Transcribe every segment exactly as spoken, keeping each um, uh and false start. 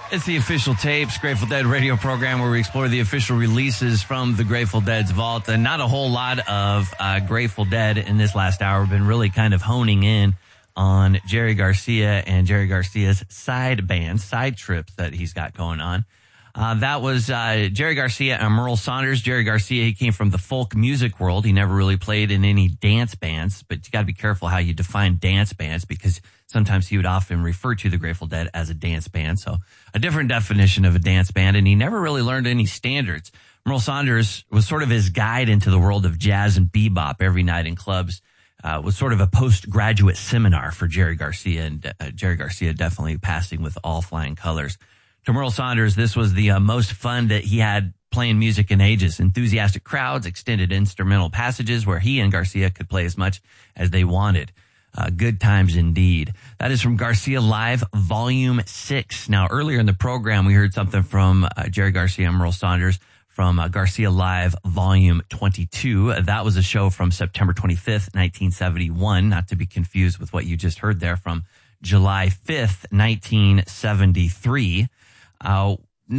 It's the Official Tapes, Grateful Dead radio program where we explore the official releases from the Grateful Dead's vault. And not a whole lot of uh, Grateful Dead in this last hour. We've been really kind of honing in on Jerry Garcia and Jerry Garcia's side bands, side trips that he's got going on. Uh, that was uh, Jerry Garcia and Merle Saunders. Jerry Garcia, he came from the folk music world. He never really played in any dance bands, but you got to be careful how you define dance bands because sometimes he would often refer to the Grateful Dead as a dance band. So a different definition of a dance band, and he never really learned any standards. Merle Saunders was sort of his guide into the world of jazz and bebop every night in clubs. Uh, was sort of a postgraduate seminar for Jerry Garcia, and uh, Jerry Garcia definitely passing with all flying colors. To Merle Saunders, this was the uh, most fun that he had playing music in ages. Enthusiastic crowds, extended instrumental passages where he and Garcia could play as much as they wanted. Uh, good times indeed. That is from Garcia Live, Volume six. Now, earlier in the program, we heard something from uh, Jerry Garcia and Merle Saunders from uh, Garcia Live, Volume twenty-two. Uh, that was a show from September twenty-fifth, nineteen seventy-one, not to be confused with what you just heard there from July fifth, nineteen seventy-three. Uh,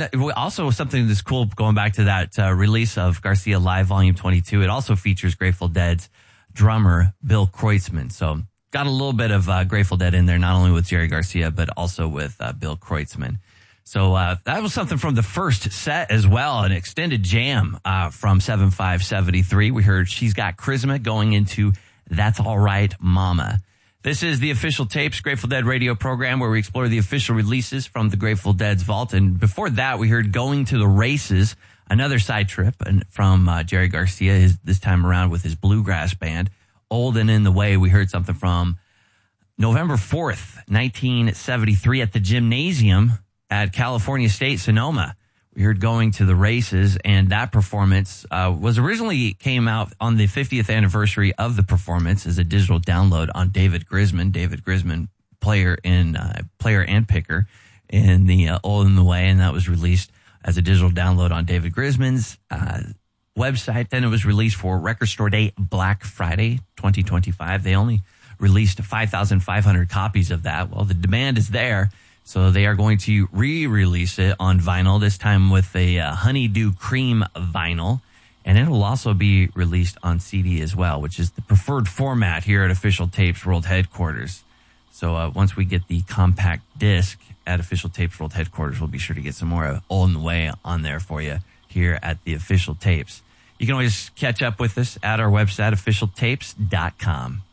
also, something that's cool going back to that uh, release of Garcia Live Volume twenty-two, it also features Grateful Dead's drummer, Bill Kreutzmann. So, got a little bit of uh, Grateful Dead in there, not only with Jerry Garcia, but also with uh, Bill Kreutzmann. So, uh, that was something from the first set as well, an extended jam uh, from seven five seventy-three. We heard She's Got Charisma going into That's All Right, Mama. This is the Official Tapes Grateful Dead radio program where we explore the official releases from the Grateful Dead's vault. And before that, we heard Going to the Races, another side trip and from uh, Jerry Garcia, his, this time around with his bluegrass band. Old and in the Way, we heard something from November fourth, nineteen seventy-three at the Gymnasium at California State, Sonoma. We heard Going to the Races, and that performance uh, was originally came out on the fiftieth anniversary of the performance as a digital download on David Grisman. David Grisman, player in uh, player and picker in the uh, Old in the Way, and that was released as a digital download on David Grisman's uh, website. Then it was released for Record Store Day Black Friday twenty twenty-five. They only released five thousand five hundred copies of that. Well, the demand is there. So they are going to re-release it on vinyl, this time with a uh, honeydew cream vinyl. And it will also be released on C D as well, which is the preferred format here at Official Tapes World Headquarters. So uh, once we get the compact disc at Official Tapes World Headquarters, we'll be sure to get some more Old in the Way on there for you here at the Official Tapes. You can always catch up with us at our website, official tapes dot com.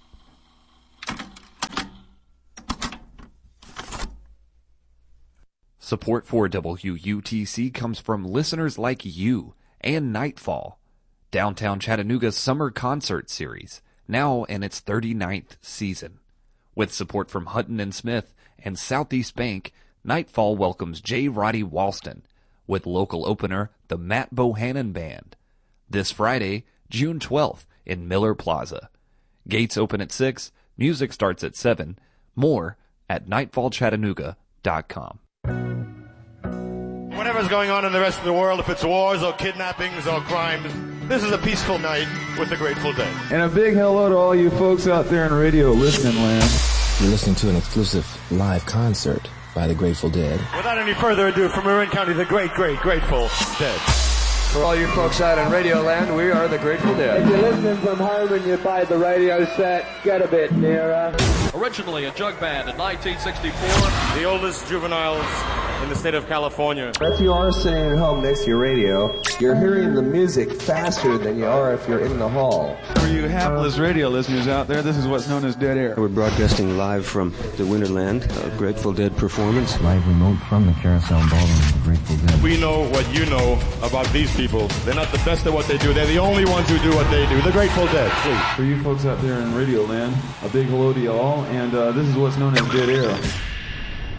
Support for W U T C comes from listeners like you and Nightfall, Downtown Chattanooga's summer concert series, now in its thirty-ninth season. With support from Hutton and Smith and Southeast Bank, Nightfall welcomes J. Roddy Walston with local opener the Matt Bohannon Band. This Friday, June twelfth, in Miller Plaza. Gates open at six, music starts at seven. More at nightfall chattanooga dot com. Whatever's going on in the rest of the world, if it's wars or kidnappings or crimes, this is a peaceful night with the Grateful Dead. And a big hello to all you folks out there in radio listening land. You're listening to an exclusive live concert by the Grateful Dead. Without any further ado, from Marin County, the great, great, Grateful Dead. For all you folks out in radio land, we are the Grateful Dead. If you're listening from home and you buy the radio set, get a bit nearer. Originally a jug band in nineteen sixty-four. The oldest juveniles in the state of California. If you are sitting at home next to your radio, you're hearing the music faster than you are if you're in the hall. For you hapless radio listeners out there, this is what's known as dead air. We're broadcasting live from the Winterland, a Grateful Dead performance. Live remote from the Carousel Ballroom of the Grateful Dead. We know what you know about these people. They're not the best at what they do. They're the only ones who do what they do. The Grateful Dead, please. For you folks out there in radio land, a big hello to you all, and uh, this is what's known as dead air.